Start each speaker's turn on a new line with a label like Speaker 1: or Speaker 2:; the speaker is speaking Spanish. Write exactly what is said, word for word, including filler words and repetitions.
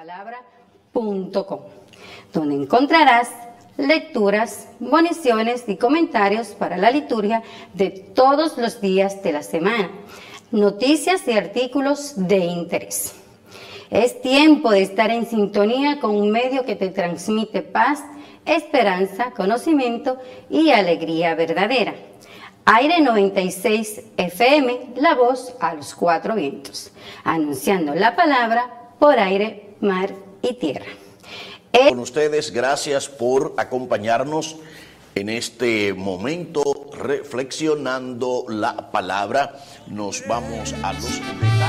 Speaker 1: palabra punto com, donde encontrarás lecturas, moniciones y comentarios para la liturgia de todos los días de la semana, noticias y artículos de interés. Es tiempo de estar en sintonía con un medio que te transmite paz, esperanza, conocimiento y alegría verdadera. Aire noventa y seis F M, la voz a los cuatro vientos, anunciando la palabra por aire, mar y tierra.
Speaker 2: El... Con ustedes, gracias por acompañarnos en este momento reflexionando la palabra. Nos vamos a los detalles.